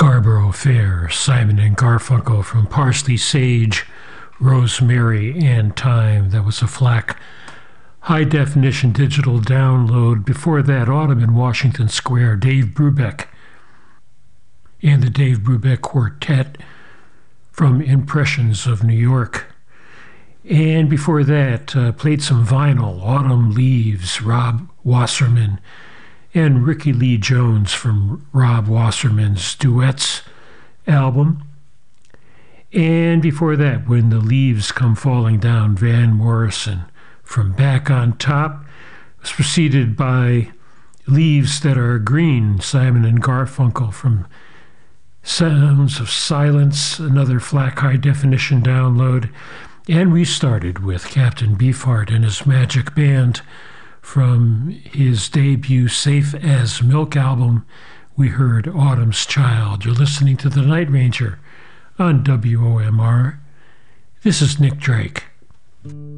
Scarborough Fair, Simon and Garfunkel from Parsley, Sage, Rosemary, and Thyme. That was a FLAC high-definition digital download. Before that, Autumn in Washington Square, Dave Brubeck and the Dave Brubeck Quartet from Impressions of New York. And before that, played some vinyl, Autumn Leaves, Rob Wasserman, and Ricky Lee Jones from Rob Wasserman's Duets album. And before that, When the Leaves Come Falling Down, Van Morrison from Back on Top. It was preceded by Leaves That Are Green, Simon and Garfunkel from Sounds of Silence, another FLAC high-definition download. And we started with Captain Beefheart and his Magic Band from his debut Safe as Milk album. We heard Autumn's Child. You're listening to The Night Ranger on WOMR. This is Nick Drake.